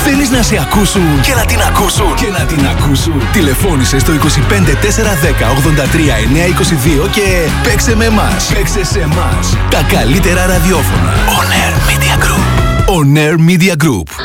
Θέλεις να σε ακούσουν και να την ακούσουν. Τηλεφώνησε στο 25 410 83 922 και παίξε με εμάς. Παίξε σε εμάς. Τα καλύτερα ραδιόφωνα. On Air Media Group. On Air Media Group.